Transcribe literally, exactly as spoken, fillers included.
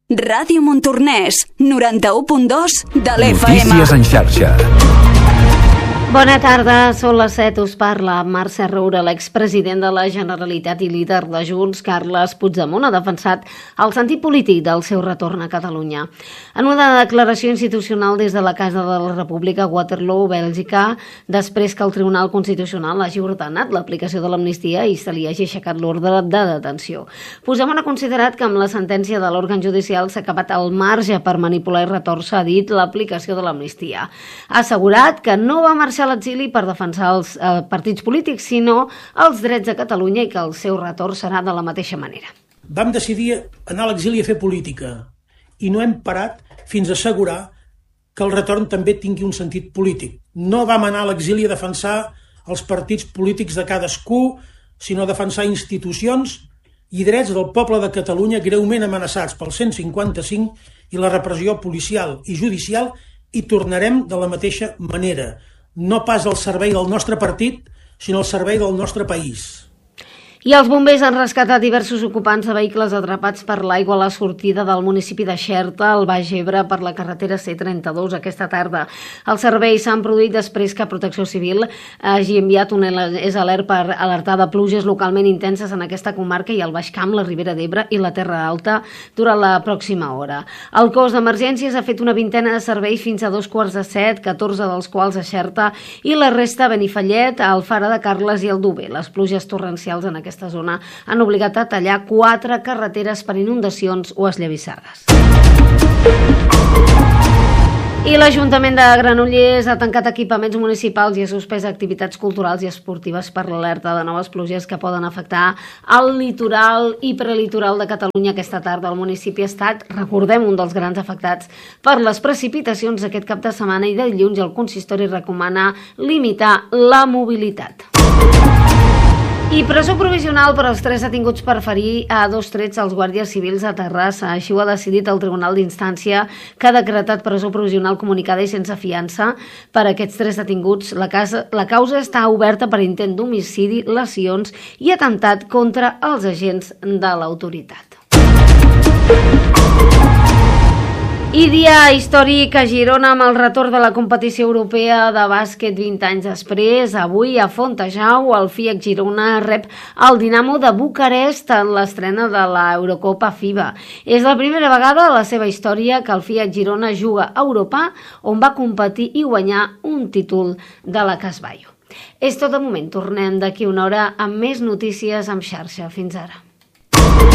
Ràdio Montornès, noranta-u punt dos de l'F M. Notícies en xarxa. Bona tarda, són les set, us parla Mercè Roura. L'expresident de la Generalitat i líder de Junts, Carles Puigdemont, ha defensat el sentit polític del seu retorn a Catalunya. En una declaració institucional des de la Casa de la República a Waterloo, Bèlgica, després que el Tribunal Constitucional hagi ordenat l'aplicació de l'amnistia i se li hagi aixecat l'ordre de detenció. Puigdemont ha considerat que amb la sentència de l'òrgan judicial s'ha acabat el marge per manipular i retòrcer, ha dit, l'aplicació de l'amnistia. Ha assegurat que no va marxar a l'exili per defensar els eh, partits polítics, sinó els drets de Catalunya, i que el seu retorn serà de la mateixa manera. Vam decidir anar a l'exili a fer política i no hem parat fins a assegurar que el retorn també tingui un sentit polític. No vam anar a l'exili a defensar els partits polítics de cadascú, sinó a defensar institucions i drets del poble de Catalunya greument amenaçats pel cent cinquanta-cinc i la repressió policial i judicial, i tornarem de la mateixa manera. No pas al servei del nostre partit, sinó al servei del nostre país. I els bombers han rescatat diversos ocupants de vehicles atrapats per l'aigua a la sortida del municipi de Xerta, al Baix Ebre, per la carretera C trenta-dos aquesta tarda. Els serveis s'han produït després que Protecció Civil hagi enviat un S alert per alertar de pluges localment intenses en aquesta comarca i al Baix Camp, la Ribera d'Ebre i la Terra Alta durant la pròxima hora. El cos d'emergències ha fet una vintena de serveis fins a dos quarts de set, catorze dels quals a Xerta i la resta a Benifallet, a Alfara de Carles i Aldover. Les pluges torrencials en aquesta zona han obligat a tallar quatre carreteres per inundacions o esllavissades. I l'Ajuntament de Granollers ha tancat equipaments municipals i ha suspès activitats culturals i esportives per l'alerta de noves pluges que poden afectar el litoral i prelitoral de Catalunya aquesta tarda. El municipi ha estat, recordem, un dels grans afectats per les precipitacions d'aquest cap de setmana, i de dilluns el consistori recomana limitar la mobilitat. I presó provisional per als tres detinguts per ferir a dos trets als guàrdies civils a Terrassa. Així ho ha decidit el Tribunal d'Instància, que ha decretat presó provisional comunicada i sense fiança per a aquests tres detinguts. La, casa, la causa està oberta per intent d'homicidi, lesions i atemptat contra els agents de l'autoritat. I dia històric a Girona amb el retorn de la competició europea de bàsquet vint anys després. Avui a Fontejau el Fiat Girona rep el Dinamo de Bucarest en l'estrena de la Eurocopa FIBA. És la primera vegada a la seva història que el Fiat Girona juga a Europa, on va competir i guanyar un títol de la Casbaio. És tot de moment. Tornem d'aquí una hora amb més notícies en xarxa. Fins ara.